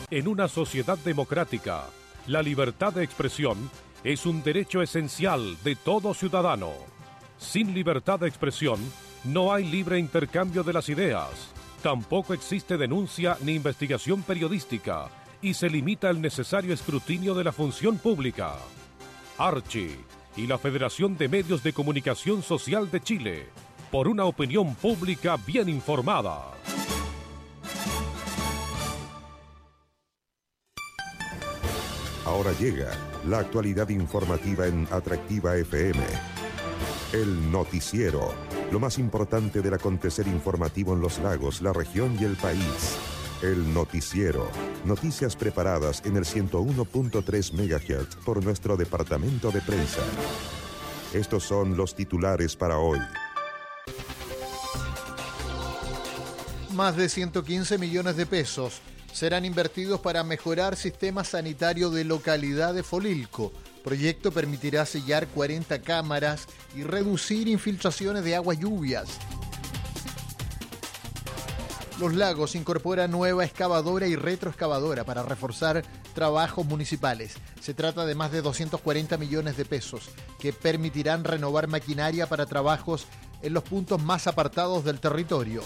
En una sociedad democrática, la libertad de expresión es un derecho esencial de todo ciudadano. Sin libertad de expresión, no hay libre intercambio de las ideas. Tampoco existe denuncia ni investigación periodística y se limita el necesario escrutinio de la función pública. Archi y la Federación de Medios de Comunicación Social de Chile, por una opinión pública bien informada. Ahora llega la actualidad informativa en Atractiva FM. El noticiero, lo más importante del acontecer informativo en los lagos, la región y el país. El noticiero, noticias preparadas en el 101.3 MHz por nuestro departamento de prensa. Estos son los titulares para hoy. Más de 115 millones de pesos serán invertidos para mejorar sistema sanitario de localidad de Folilco. Proyecto permitirá sellar 40 cámaras y reducir infiltraciones de aguas lluvias. Los Lagos incorpora nueva excavadora y retroexcavadora para reforzar trabajos municipales. Se trata de más de 240 millones de pesos que permitirán renovar maquinaria para trabajos en los puntos más apartados del territorio.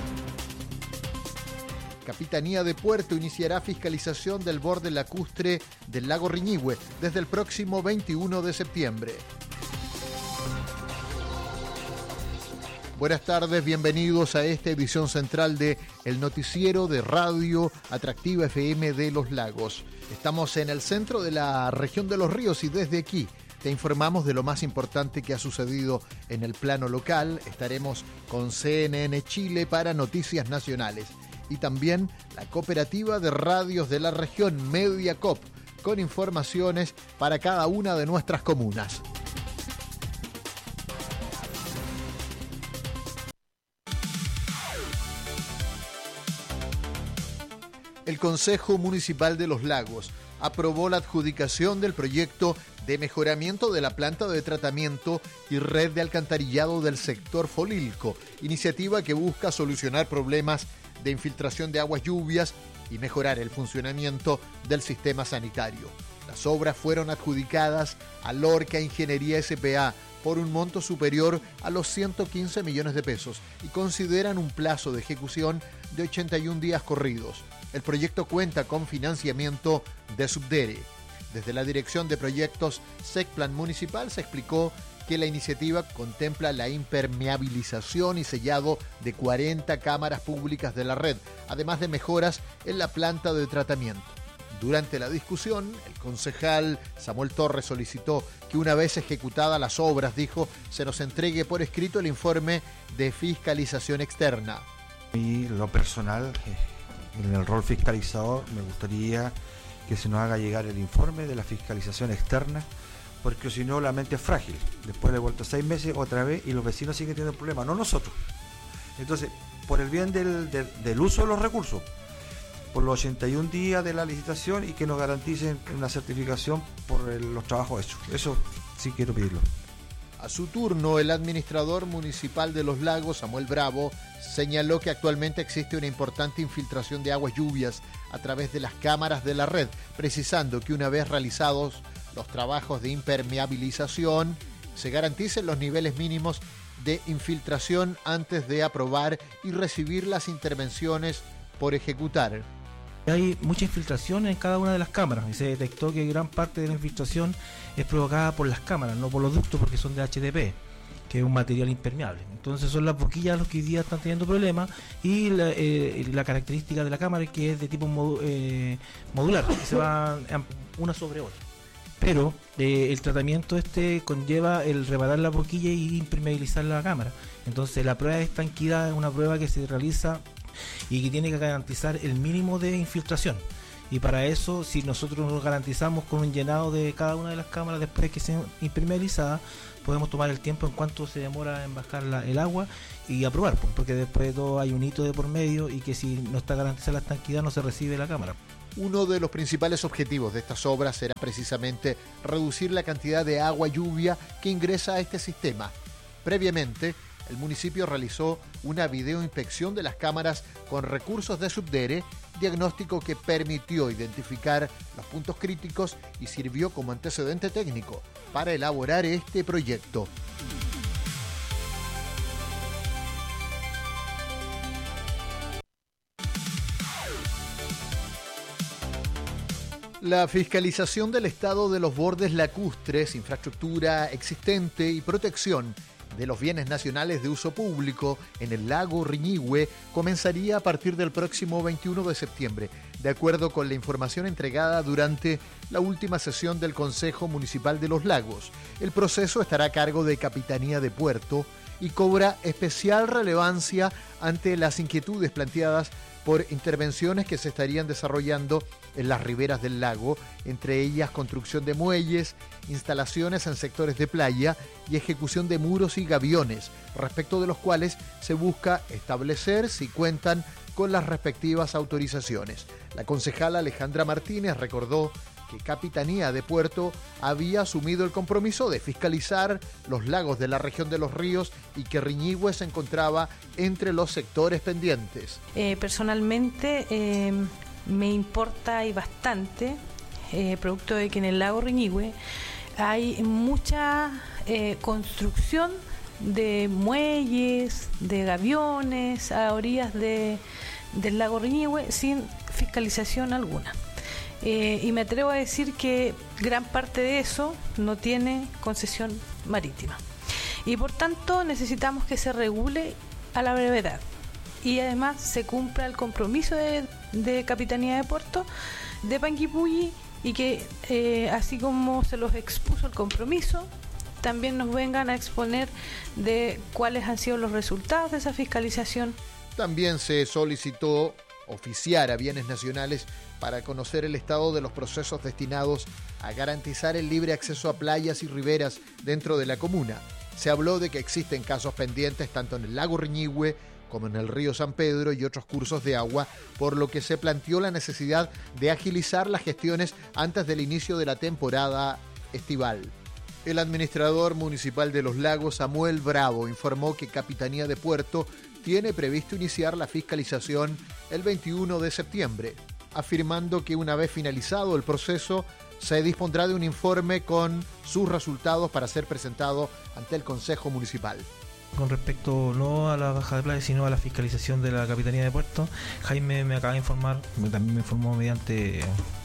Capitanía de Puerto iniciará fiscalización del borde lacustre del lago Riñihue desde el próximo 21 de septiembre. Buenas tardes, bienvenidos a esta edición central de El Noticiero de Radio Atractiva FM de Los Lagos. Estamos en el centro de la región de Los Ríos y desde aquí te informamos de lo más importante que ha sucedido en el plano local. Estaremos con CNN Chile para noticias nacionales. Y también la cooperativa de radios de la región Mediacop, con informaciones para cada una de nuestras comunas. El Consejo Municipal de Los Lagos aprobó la adjudicación del proyecto de mejoramiento de la planta de tratamiento y red de alcantarillado del sector Folilco, iniciativa que busca solucionar problemas de infiltración de aguas lluvias y mejorar el funcionamiento del sistema sanitario. Las obras fueron adjudicadas a Lorca Ingeniería S.p.A. por un monto superior a los 115 millones de pesos y consideran un plazo de ejecución de 81 días corridos. El proyecto cuenta con financiamiento de Subdere. Desde la Dirección de Proyectos SECPLAN Municipal se explicó que la iniciativa contempla la impermeabilización y sellado de 40 cámaras públicas de la red, además de mejoras en la planta de tratamiento. Durante la discusión, el concejal Samuel Torres solicitó que una vez ejecutadas las obras, dijo, se nos entregue por escrito el informe de fiscalización externa. Y lo personal, en el rol fiscalizador, me gustaría que se nos haga llegar el informe de la fiscalización externa, porque si no la mente es frágil. Después de vuelta 6 meses otra vez y los vecinos siguen teniendo problemas, no nosotros. Entonces, por el bien del uso de los recursos, por los 81 días de la licitación y que nos garanticen una certificación por los trabajos hechos. Eso sí quiero pedirlo. A su turno, el administrador municipal de Los Lagos, Samuel Bravo, señaló que actualmente existe una importante infiltración de aguas lluvias a través de las cámaras de la red, precisando que una vez realizados los trabajos de impermeabilización, se garanticen los niveles mínimos de infiltración antes de aprobar y recibir las intervenciones por ejecutar. Hay mucha infiltración en cada una de las cámaras y se detectó que gran parte de la infiltración es provocada por las cámaras, no por los ductos, porque son de HDP, que es un material impermeable. Entonces son las boquillas los que hoy día están teniendo problemas y la característica de la cámara es que es de tipo modular, que se va una sobre otra. Pero el tratamiento conlleva el reparar la boquilla y impermeabilizar la cámara. Entonces la prueba de estanquidad es una prueba que se realiza y que tiene que garantizar el mínimo de infiltración. Y para eso, si nosotros nos garantizamos con un llenado de cada una de las cámaras después de que sean impermeabilizadas, podemos tomar el tiempo en cuanto se demora en bajar el agua y aprobar, porque después de todo hay un hito de por medio y que si no está garantizada la estanquidad no se recibe la cámara. Uno de los principales objetivos de estas obras será precisamente reducir la cantidad de agua lluvia que ingresa a este sistema. Previamente, el municipio realizó una videoinspección de las cámaras con recursos de Subdere, diagnóstico que permitió identificar los puntos críticos y sirvió como antecedente técnico para elaborar este proyecto. La fiscalización del estado de los bordes lacustres, infraestructura existente y protección de los bienes nacionales de uso público en el lago Riñihue comenzaría a partir del próximo 21 de septiembre, de acuerdo con la información entregada durante la última sesión del Consejo Municipal de los Lagos. El proceso estará a cargo de Capitanía de Puerto y cobra especial relevancia ante las inquietudes planteadas por intervenciones que se estarían desarrollando en las riberas del lago, entre ellas construcción de muelles, instalaciones en sectores de playa y ejecución de muros y gaviones, respecto de los cuales se busca establecer si cuentan con las respectivas autorizaciones. La concejala Alejandra Martínez recordó que Capitanía de Puerto había asumido el compromiso de fiscalizar los lagos de la región de Los Ríos y que Riñihue se encontraba entre los sectores pendientes. Personalmente me importa y bastante, producto de que en el lago Riñihue hay mucha construcción de muelles, de gaviones a orillas del lago Riñihue sin fiscalización alguna. Y me atrevo a decir que gran parte de eso no tiene concesión marítima. Y por tanto necesitamos que se regule a la brevedad. Y además se cumpla el compromiso de Capitanía de Puerto de Panguipulli y que así como se los expuso el compromiso, también nos vengan a exponer de cuáles han sido los resultados de esa fiscalización. También se solicitó oficiar a bienes nacionales para conocer el estado de los procesos destinados a garantizar el libre acceso a playas y riberas dentro de la comuna. Se habló de que existen casos pendientes tanto en el lago Riñihue como en el río San Pedro y otros cursos de agua, por lo que se planteó la necesidad de agilizar las gestiones antes del inicio de la temporada estival. El administrador municipal de Los Lagos, Samuel Bravo, informó que Capitanía de Puerto tiene previsto iniciar la fiscalización el 21 de septiembre, afirmando que una vez finalizado el proceso se dispondrá de un informe con sus resultados para ser presentado ante el Consejo Municipal. Con respecto no a la baja de playa, sino a la fiscalización de la Capitanía de Puerto, Jaime me acaba de informar, también me informó mediante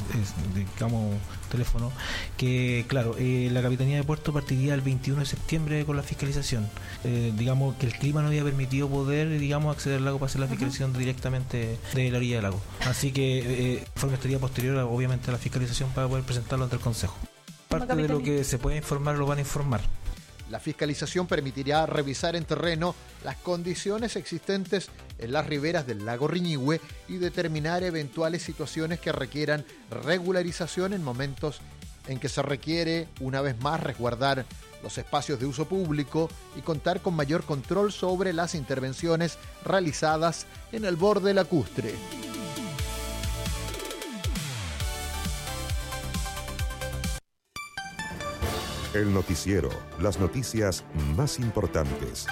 teléfono, que claro, la Capitanía de Puerto partiría el 21 de septiembre con la fiscalización. Digamos que el clima no había permitido poder, acceder al lago para hacer la fiscalización directamente de la orilla del lago. Así que el informe estaría posterior, obviamente, a la fiscalización para poder presentarlo ante el Consejo. Parte de lo que se puede informar lo van a informar. La fiscalización permitirá revisar en terreno las condiciones existentes en las riberas del lago Riñihue y determinar eventuales situaciones que requieran regularización en momentos en que se requiere, una vez más, resguardar los espacios de uso público y contar con mayor control sobre las intervenciones realizadas en el borde lacustre. El noticiero, las noticias más importantes.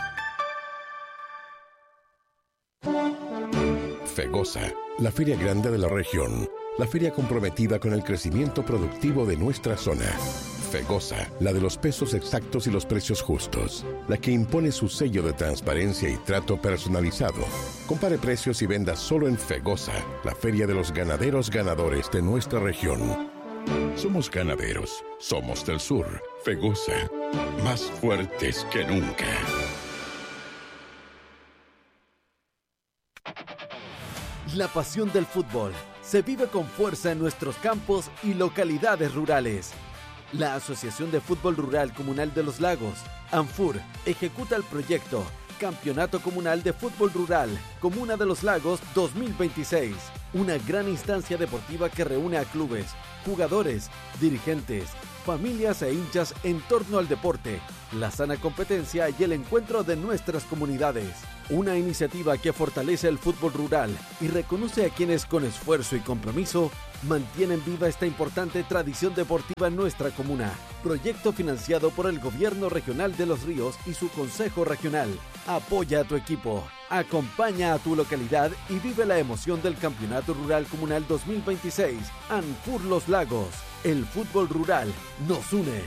FEGOSA, la feria grande de la región, la feria comprometida con el crecimiento productivo de nuestra zona. FEGOSA, la de los pesos exactos y los precios justos, la que impone su sello de transparencia y trato personalizado. Compare precios y venda solo en FEGOSA, la feria de los ganaderos ganadores de nuestra región. Somos ganaderos, somos del sur. FEGOSA, más fuertes que nunca. La pasión del fútbol se vive con fuerza en nuestros campos y localidades rurales. La Asociación de Fútbol Rural Comunal de Los Lagos, ANFUR, ejecuta el proyecto Campeonato Comunal de Fútbol Rural Comuna de Los Lagos 2026, una gran instancia deportiva que reúne a clubes, jugadores, dirigentes, familias e hinchas en torno al deporte, la sana competencia y el encuentro de nuestras comunidades. Una iniciativa que fortalece el fútbol rural y reconoce a quienes con esfuerzo y compromiso mantienen viva esta importante tradición deportiva en nuestra comuna. Proyecto financiado por el Gobierno Regional de Los Ríos y su Consejo Regional. Apoya a tu equipo, acompaña a tu localidad y vive la emoción del Campeonato Rural Comunal 2026. ANFUR Los Lagos. El fútbol rural nos une.